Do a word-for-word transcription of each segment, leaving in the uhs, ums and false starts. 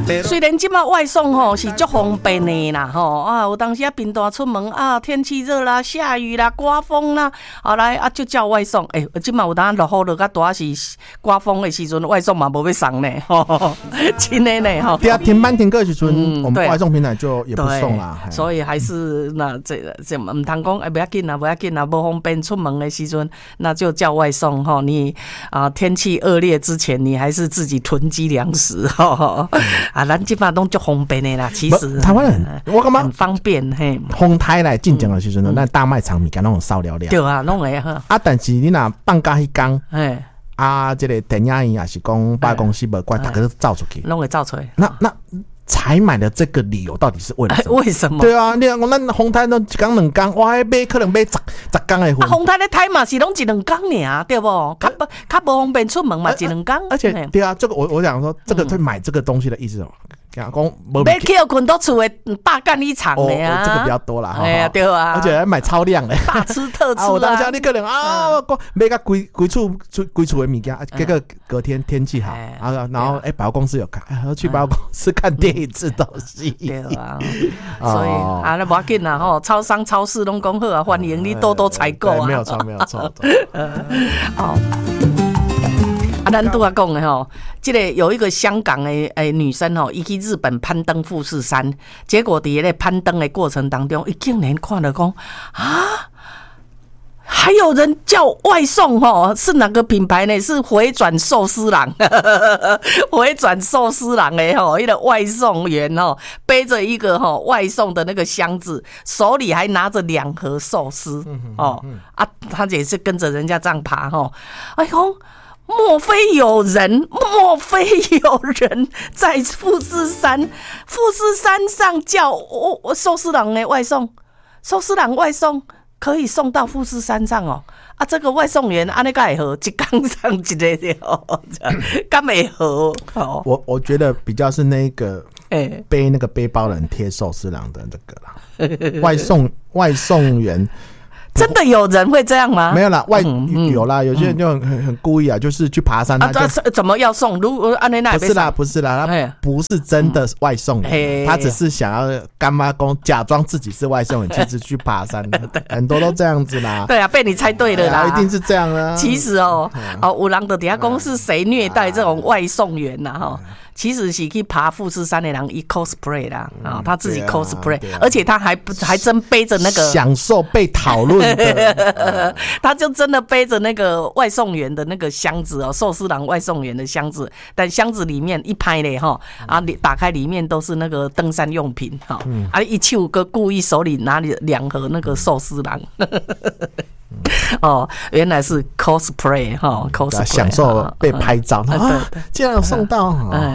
虽然即马外送吼是足方便的啦吼啊，有当时啊平大出门啊，天气热啦、下雨啦、刮风啦，后来啊就叫外送。诶、欸，即马有当落雨落较大是刮风的时阵，外送嘛无要送呢，吼，真的呢吼。 对啊，停班停课的时阵、嗯，我们外送平台就也不送啦。 所以还是那这这唔通讲哎，不要紧啊，不要紧啊，无方便出门的时阵，那就叫外送吼。你啊天气恶劣之前，你还是自己囤积粮食吼。嗯啊，咱即摆拢足方便的啦，其实台湾人我感觉很方便嘿。 风台来进前的时阵呢，咱大卖场物件拢有少了了。 对啊，拢会哈。 啊，但是你若放假迄天， 嘿， 啊，这个电影院也是讲百货公司无怪，大家都造出去， 拢会造出来。 那那采买的这个理由到底是为了什么？ 为什么？ 对啊，你讲咱风台都一天两天，哇，买可能买十十天的份。 啊，风台咧台嘛是拢一两天尔，对不？较不较不方便出门嘛，一两天。 而且对啊，这个我我想说，这个在买这个东西的意思哦。讲买去困到厝的百干一场的啊、 哦，这个比较多啦， 哎呀，对啊， 而且还买超量的， 大吃特吃啊！ 我当下你可能啊，买个规规厝规厝的物件，结果隔天天气好，啊，然后哎，百货公司有看，去百货公司看电影吃东西， 对啊，所以啊，那不要紧啦吼，超商超市拢讲好啊，欢迎你多多采购啊， 没有错，没有错， 哦。啊，咱拄仔讲的吼，这个有一个香港的诶女生吼，伊去日本攀登富士山，结果伫咧攀登的过程当中，伊竟然看了讲啊，还有人叫外送吼，是哪个品牌呢？是回转寿司郎，回转寿司郎的吼，一个外送员吼，背着一个吼外送的那个箱子，手里还拿着两盒寿司哦，啊，他也是跟着人家这样爬吼，哎呦。莫非有人？莫非有人在富士山？富士山上叫我我寿司郎的外送，寿司郎外送可以送到富士山上哦。啊，这个外送员安尼个会好，一缸上一个的哦，敢会好？哦， 我我觉得比较是那个背那个背包人贴寿司郎的这个啦，外送外送员。 真的有人会这样吗？ 没有啦，外、嗯嗯、有啦，有些人就很很很故意啊，就是去爬山，他就、 啊、怎么要送？如果按那那不是啦，不是啦，他不是真的外送员，他只是想要干妈公假装自己是外送员，其实去爬山的，很多都这样子啦。 对啊，被你猜对了啦， 啊、一定是这样啦。 其实哦，哦，有人的底下公是谁虐待这种外送员呐？哈。其实是去爬富士山的人，一 cosplay 啦，啊、嗯，他自己 cosplay，、啊啊、而且他还不还真背着那个享受被讨论的， 他就真的背着那个外送员的那个箱子哦，寿司郎外送员的箱子，但箱子里面一拍嘞哈，啊，打开里面都是那个登山用品哈，嗯、啊，一手个故意手里拿两盒那个寿司郎。哦，原来是 cosplay 哈 ，cosplay 享受被拍照，啊，竟然有送到，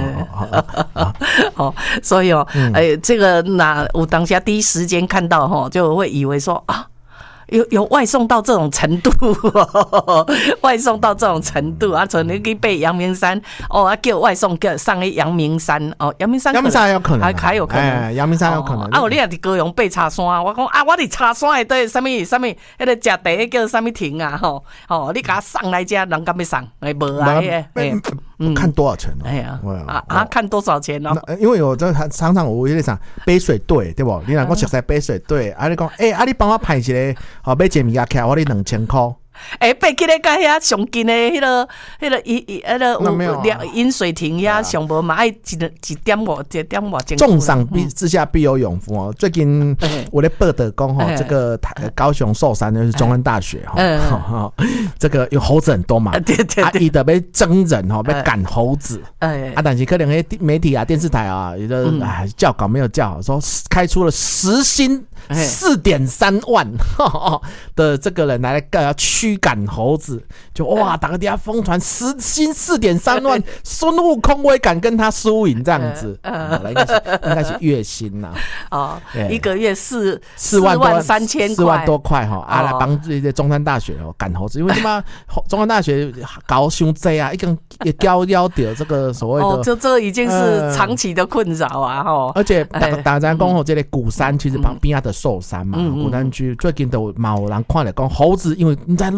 哦，所以哦，哎，这个那我当下第一时间看到哈，就会以为说啊。有有外送到这种程度、哦，外送到这种程度啊！从你去背阳明山哦，啊叫外送叫上去阳明山哦，阳明山阳明山有可能， 还还有可能， 哎，阳明山有可能。 哦、啊，我你也伫高雄爬茶山，我讲啊，我伫茶山的对什么什么，迄个食茶叫什么亭啊？吼，哦，你给他送来家，人敢要送？哎，无啊，哎， 嗯，看多少钱哦？ 哎呀，啊啊，看多少钱哦？ 因为我这常常我有点想杯水队，对不？你若讲熟悉杯水队，啊，你讲，哎，啊，你帮我排一个。好，买一个物件起来，我哩两千块。 哎、欸，爬起来甲遐上近的迄、那个、迄、那个、伊、伊、迄个有饮水亭遐上无嘛，爱一一点五、一点五千。 重赏必之下必有勇夫哦。最近我咧报道讲吼，这个高雄寿山就是中山大学哈，这个有猴子很多嘛， 对对对， 啊，伊得被征人哈，被赶猴子，哎，啊，但是可能迄媒体啊、电视台啊，有的哎叫稿没有叫好，说开出了时薪四点三万的这个人来要驱赶猴子，就哇，大家底下疯传时薪四点三万，孙悟空我也敢跟他输赢这样子，呃、应该是应该是月薪呐、 啊，哦，一个月四四万多三千四万多块哈，啊，来帮这些中山大学哦赶猴子，因为他妈中山大学搞伤济啊，一根也交交掉这个所谓的， 哦，这这已经是长期的困扰啊，哈、呃， 而且大大家讲吼，这个鼓山其实旁边啊的寿山嘛，鼓山区最近都嘛有人看了讲猴子，因为你在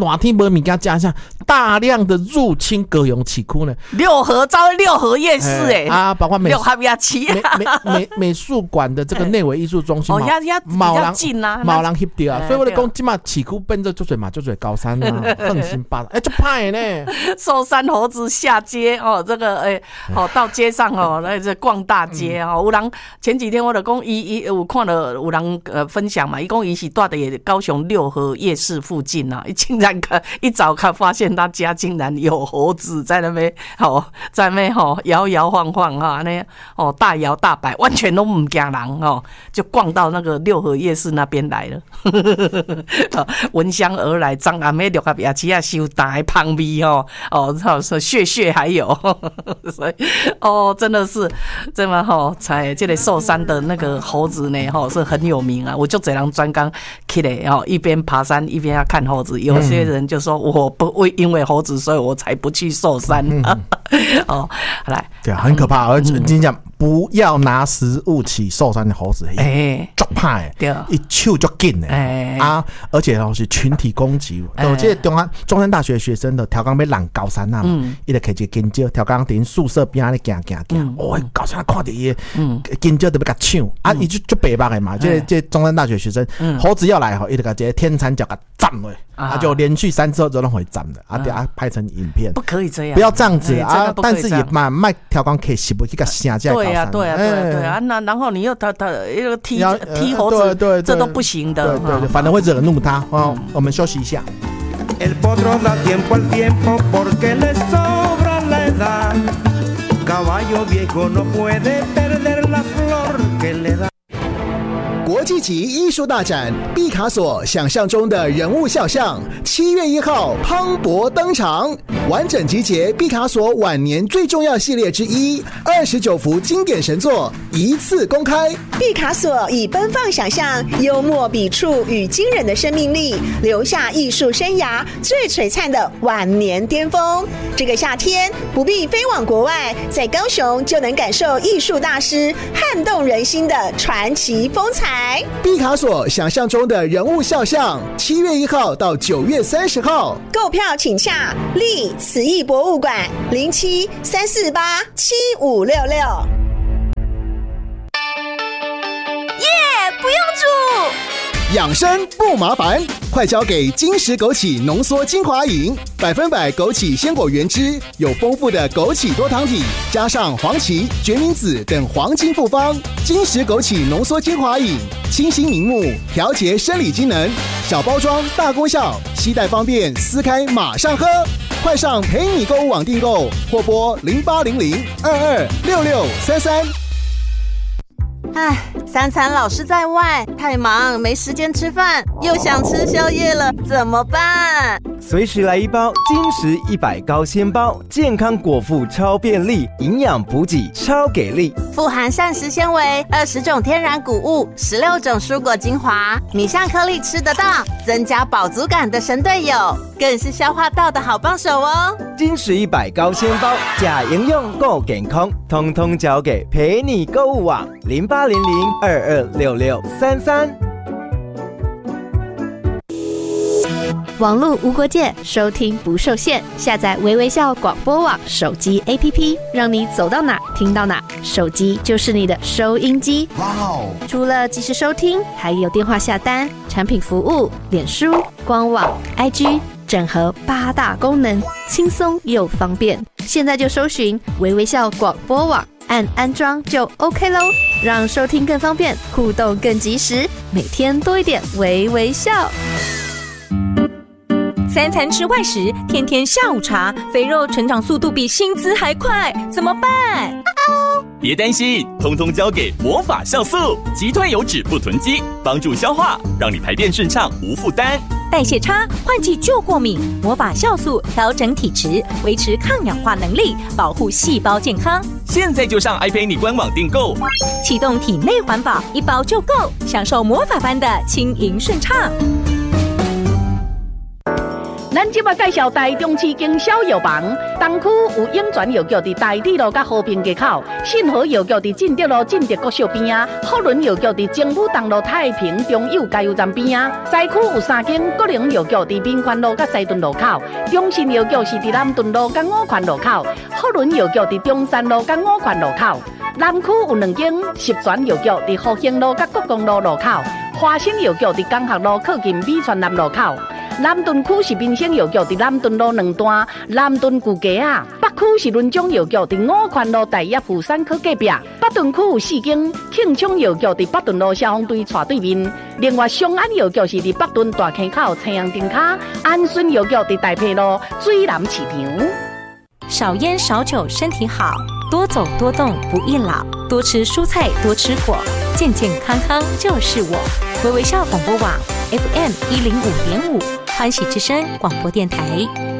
热天没物件加上大量的入侵高雄市区呢。 六合招六合夜市哎、欸、 啊，包括美六合夜市美美美美术馆的这个内围艺术中心， 哦，呀呀，比较近啊， 冇人翕到啊，所以我哋讲即马市区变做做侪嘛，做侪高山啊，横行霸道，哎，就歹呢。 寿山猴子下街哦，这个哎，哦到街上哦来这逛大街哦，有人前几天我就讲伊伊有看到有人呃分享嘛，伊讲伊是住在高雄六合夜市附近啊，竟然看一早看发现他家竟然有猴子在那边哦，在那边哦摇摇晃晃哈，那哦大摇大摆，完全都唔惊人哦，就逛到那个六合夜市那边来了，闻香而来，张阿妹六合夜市啊，收大的香味哦哦，血血还有，所以哦真的是这么吼，才这个寿山的那个猴子呢吼是很有名啊，我就这样专刚起来哦，一边爬山一边要看猴子，有些人就说我不会因为猴子，所以我才不去寿山。嗯、哦，来， 对啊，很可怕。而且你讲不要拿食物起寿山的猴子，哎，足怕的，一手就紧的，哎啊，而且哦是群体攻击。我记得中山中山大学学生的跳岗要上高山啊，伊就开一个香蕉，跳岗伫宿舍边啊咧行行行，哦，高山看到伊，香蕉都要甲抢，啊，伊就就白目的嘛，这这中山大学学生，猴子要来吼，伊就甲这天残脚甲斩落，啊，就连续三次都拢会斩的，啊，等下拍成影片， 不可以这样， 不要这样子啊，但是也蛮卖跳岗可以洗不去个下架。 对呀，对呀，对呀，对啊，那然后你又他他又踢踢猴子，这都不行的， 对对，反正会惹怒他。哦，我们休息一下。 El potro da tiempo al tiempo porque le sobra la edad. Caballo viejo no puede perder la flor que le da. 国际级艺术大展毕卡索想象中的人物肖像，七月一号磅礴登场，完整集结毕卡索晚年最重要系列之一，二十九幅经典神作一次公开。 毕卡索以奔放想象、幽默笔触与惊人的生命力，留下艺术生涯最璀璨的晚年巅峰。这个夏天不必飞往国外，在高雄就能感受艺术大师撼动人心的传奇风采。 毕卡索想象中的人物肖像，七月一号到九月三十号， 购票请洽立慈艺博物馆零七三四八七五六六。 耶，不用煮。 养生不麻烦，快交给金石枸杞浓缩精华饮，百分百枸杞鲜果原汁，有丰富的枸杞多糖体，加上黄芪、决明子等黄金复方。金石枸杞浓缩精华饮，清新明目，调节生理机能，小包装大功效，携带方便，撕开马上喝。快上陪你购物网订购，或拨零八零零二二六六三三。 唉，三餐老是在外，太忙没时间吃饭，又想吃宵夜了，怎么办？ 随时来一包金石一百高纤包，健康果腹超便利，营养补给超给力， 富含膳食纤维、二十种天然谷物、十六种蔬果精华，米香颗粒吃得到，增加饱足感的神队友，更是消化道的好帮手哦。 金石一百高纤包，假营养够健康，通通交给陪你购物网零八零零二二六六三三。 网络无国界，收听不受限。下载微微笑广播网手机 A P P， 让你走到哪听到哪，手机就是你的收音机。哇哦！除了即时收听，还有电话下单、产品服务、脸书、官网、I G， 整合八大功能，轻松又方便。现在就搜寻微微笑广播网，按安装就 OK 咯，让收听更方便，互动更及时，每天多一点微微笑。 三餐吃外食，天天下午茶，肥肉成长速度比薪资还快，怎么办？ 别担心，通通交给魔法酵素，击退油脂不囤积，帮助消化，让你排便顺畅无负担。 代谢差，换季就过敏，魔法酵素调整体质，维持抗氧化能力，保护细胞健康。 现在就上爱陪你官网订购， 启动体内环保，一包就够，享受魔法般的轻盈顺畅。 咱即摆介绍台中市经销药房，东区有永泉药局伫台底路甲和平街口，信和药局伫进德路进德国小边啊，福伦药局伫政府东路太平中友加油站边啊，西区有三间国营药局伫民权路甲西屯路口，中信药局是伫南屯路甲五权路口，福伦药局伫中山路甲五权路口，南区有两间十全药局伫福兴路甲国公路路口，华兴药局伫江学路靠近美泉南路口。南屯区是民生药局伫南屯路两段南屯旧街啊，北区是伦中药局伫五权路大业富山科隔壁，北屯区有四间庆昌药局伫北屯路消防队斜对面，另外松安药局是伫北屯大坑口青阳灯卡，安顺药局伫大埔路水南市场。 少烟少酒身体好，多走多动不易老，多吃蔬菜多吃果，健健康康就是我。微微笑广播网 F M 一零五点五，欢喜之声广播电台。